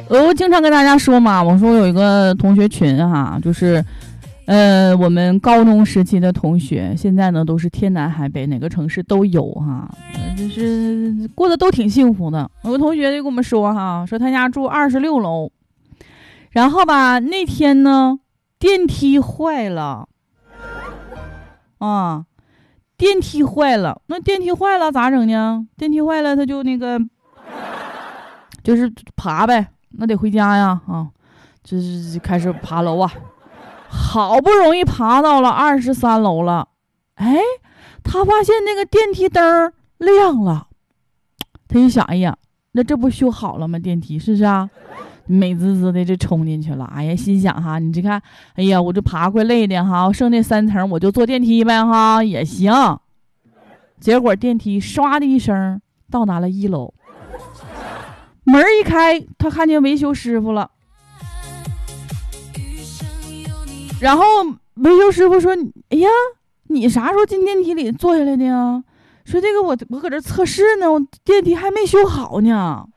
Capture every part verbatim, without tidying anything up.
我经常跟大家说嘛，我说我有一个同学群哈，就是呃我们高中时期的同学，现在呢都是天南海北，哪个城市都有哈，就是过得都挺幸福的。有个同学就跟我们说哈，说他家住二十六楼，然后吧那天呢电梯坏了啊，电梯坏了，那电梯坏了咋整呢？电梯坏了他就那个就是爬呗，那得回家呀啊，就是开始爬楼啊，好不容易爬到了二十三楼了，哎，他发现那个电梯灯亮了，他一想，哎呀，那这不修好了吗？电梯是不是啊？美滋滋的这冲进去了，哎呀，心想哈，你这看，哎呀，我这爬怪累的哈，剩那三层我就坐电梯呗哈，也行。结果电梯唰的一声到达了一楼，门一开，他看见维修师傅了，然后维修师傅说：“哎呀，你啥时候进电梯里坐下来的呀？说这个我我搁这测试呢，我电梯还没修好呢。”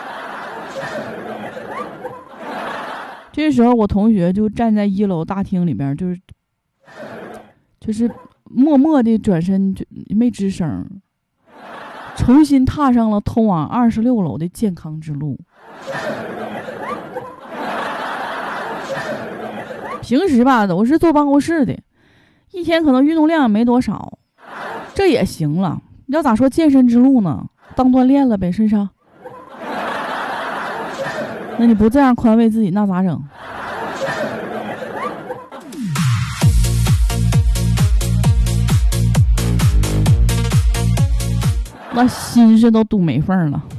这时候我同学就站在一楼大厅里边，就是就是默默地转身，就没吱声，重新踏上了通往二十六楼的健康之路。平时吧都是坐办公室的，一天可能运动量也没多少，这也行了。要咋说健身之路呢？当锻炼了呗，身上。那你不这样宽慰自己，那咋整？那心事都堵没缝了。